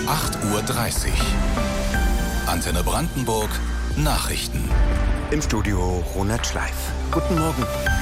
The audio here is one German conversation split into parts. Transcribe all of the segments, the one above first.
8:30 Uhr. Antenne Brandenburg Nachrichten. Im Studio Ronald Schleif. Guten Morgen.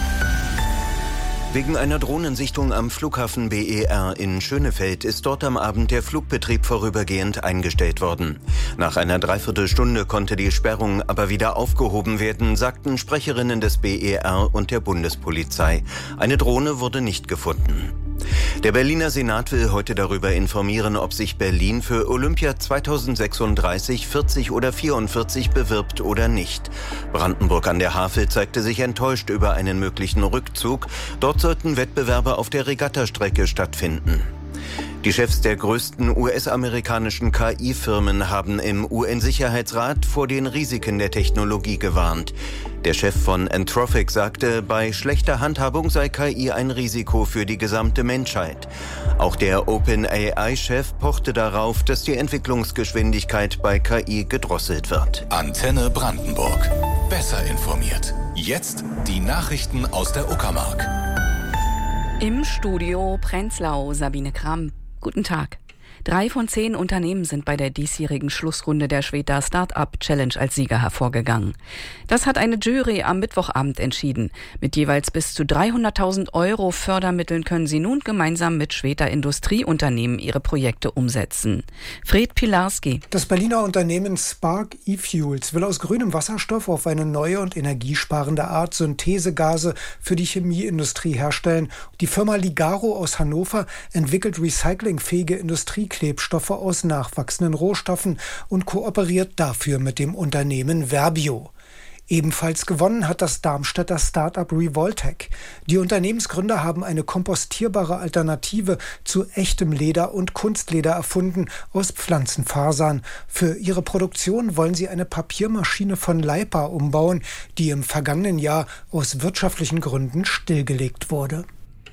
Wegen einer Drohnensichtung am Flughafen BER in Schönefeld ist dort am Abend der Flugbetrieb vorübergehend eingestellt worden. Nach einer Dreiviertelstunde konnte die Sperrung aber wieder aufgehoben werden, sagten Sprecherinnen des BER und der Bundespolizei. Eine Drohne wurde nicht gefunden. Der Berliner Senat will heute darüber informieren, ob sich Berlin für Olympia 2036, 40 oder 44 bewirbt oder nicht. Brandenburg an der Havel zeigte sich enttäuscht über einen möglichen Rückzug. Dort sollten Wettbewerbe auf der Regattastrecke stattfinden. Die Chefs der größten US-amerikanischen KI-Firmen haben im UN-Sicherheitsrat vor den Risiken der Technologie gewarnt. Der Chef von Anthropic sagte, bei schlechter Handhabung sei KI ein Risiko für die gesamte Menschheit. Auch der OpenAI-Chef pochte darauf, dass die Entwicklungsgeschwindigkeit bei KI gedrosselt wird. Antenne Brandenburg. Besser informiert. Jetzt die Nachrichten aus der Uckermark. Im Studio Prenzlau, Sabine Kramm. Guten Tag. 3 von 10 Unternehmen sind bei der diesjährigen Schlussrunde der Schweda Start-up Challenge als Sieger hervorgegangen. Das hat eine Jury am Mittwochabend entschieden. Mit jeweils bis zu 300.000 € Fördermitteln können sie nun gemeinsam mit Schweda Industrieunternehmen ihre Projekte umsetzen. Fred Pilarski. Das Berliner Unternehmen Spark E-Fuels will aus grünem Wasserstoff auf eine neue und energiesparende Art Synthesegase für die Chemieindustrie herstellen. Die Firma Ligaro aus Hannover entwickelt recyclingfähige Industrieklebstoffe aus nachwachsenden Rohstoffen und kooperiert dafür mit dem Unternehmen Verbio. Ebenfalls gewonnen hat das Darmstädter Start-up Revoltec. Die Unternehmensgründer haben eine kompostierbare Alternative zu echtem Leder und Kunstleder erfunden aus Pflanzenfasern. Für ihre Produktion wollen sie eine Papiermaschine von Leipa umbauen, die im vergangenen Jahr aus wirtschaftlichen Gründen stillgelegt wurde.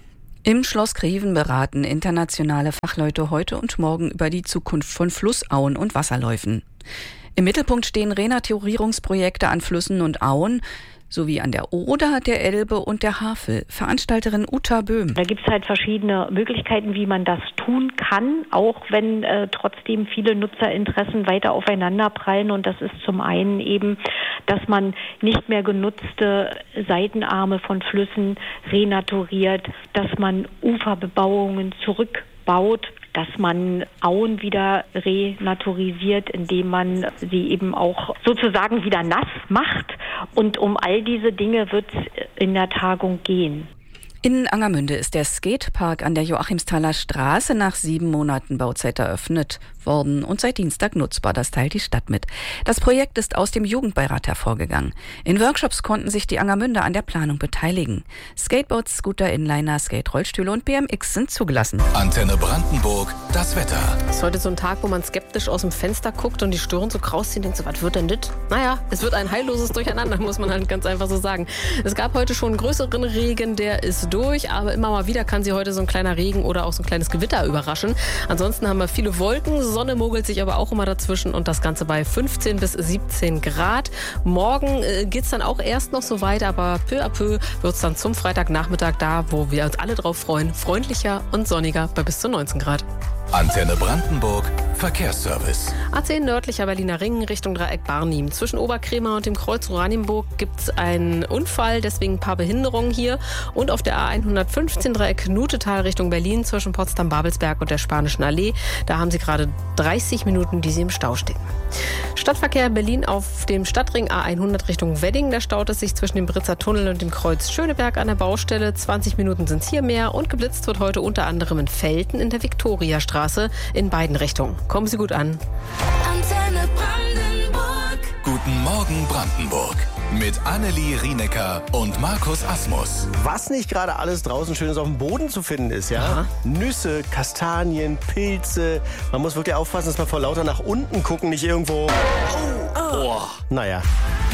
Im Schloss Greven beraten internationale Fachleute heute und morgen über die Zukunft von Flussauen und Wasserläufen. Im Mittelpunkt stehen Renaturierungsprojekte an Flüssen und Auen sowie an der Oder, der Elbe und der Havel. Veranstalterin Uta Böhm. Da gibt es halt verschiedene Möglichkeiten, wie man das tun kann, auch wenn trotzdem viele Nutzerinteressen weiter aufeinander prallen. Und das ist zum einen eben, dass man nicht mehr genutzte Seitenarme von Flüssen renaturiert, dass man Uferbebauungen zurückbaut, dass man Auen wieder renaturisiert, indem man sie eben auch sozusagen wieder nass macht. Und um all diese Dinge wird es in der Tagung gehen. In Angermünde ist der Skatepark an der Joachimsthaler Straße nach 7 Monaten Bauzeit eröffnet worden und seit Dienstag nutzbar. Das teilt die Stadt mit. Das Projekt ist aus dem Jugendbeirat hervorgegangen. In Workshops konnten sich die Angermünder an der Planung beteiligen. Skateboards, Scooter, Inliner, Skate-Rollstühle und BMX sind zugelassen. Antenne Brandenburg, das Wetter. Es ist heute so ein Tag, wo man skeptisch aus dem Fenster guckt und die Stirn so kraus zieht und denkt so, was wird denn das? Naja, es wird ein heilloses Durcheinander, muss man halt ganz einfach so sagen. Es gab heute schon größeren Regen, der ist durch, aber immer mal wieder kann sie heute so ein kleiner Regen oder auch so ein kleines Gewitter überraschen. Ansonsten haben wir viele Wolken, Sonne mogelt sich aber auch immer dazwischen und das Ganze bei 15 bis 17 Grad. Morgen geht's dann auch erst noch so weiter, aber peu à peu wird's dann zum Freitagnachmittag da, wo wir uns alle drauf freuen, freundlicher und sonniger bei bis zu 19 Grad. Antenne Brandenburg Verkehrsservice. A10 nördlicher Berliner Ring Richtung Dreieck Barnim. Zwischen Oberkrämer und dem Kreuz Oranienburg gibt es einen Unfall, deswegen ein paar Behinderungen hier. Und auf der A115 Dreieck Nutetal Richtung Berlin zwischen Potsdam-Babelsberg und der Spanischen Allee. Da haben Sie gerade 30 Minuten, die Sie im Stau stehen. Stadtverkehr Berlin auf dem Stadtring A100 Richtung Wedding. Da staut es sich zwischen dem Britzer Tunnel und dem Kreuz Schöneberg an der Baustelle. 20 Minuten sind es hier mehr. Und geblitzt wird heute unter anderem in Velten in der Viktoriastraße in beiden Richtungen. Kommen Sie gut an. Antenne Brandenburg. Guten Morgen Brandenburg. Mit Annelie Rienecker und Markus Asmus. Was nicht gerade alles draußen Schönes auf dem Boden zu finden ist, ja? Aha. Nüsse, Kastanien, Pilze. Man muss wirklich aufpassen, dass man vor lauter nach unten gucken nicht irgendwo... Oh. Naja.